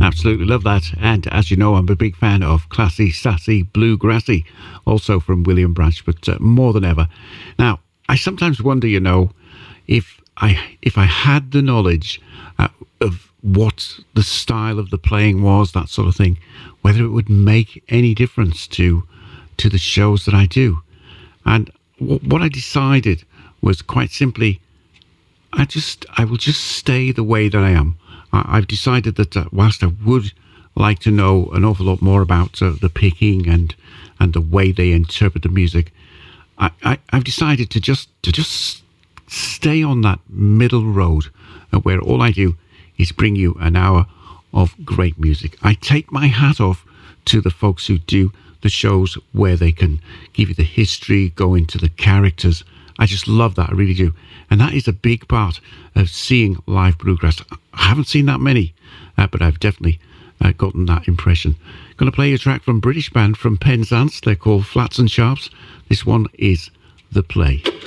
Absolutely love that. And as you know, I'm a big fan of Classy, Sassy, Bluegrassy, also from William Branch, but more than ever. Now, I sometimes wonder, if I had the knowledge of what the style of the playing was, that sort of thing, whether it would make any difference to the shows that I do. And what I decided was quite simply, I will just stay the way that I am. I've decided that whilst I would like to know an awful lot more about the picking and the way they interpret the music, I've decided to just stay on that middle road where all I do is bring you an hour of great music. I take my hat off to the folks who do the shows where they can give you the history, go into the characters. I just love that, I really do. And that is a big part of seeing live bluegrass. I haven't seen that many, but I've definitely gotten that impression. Going to play a track from British band from Penzance. They're called Flats and Sharps. This one is The Play.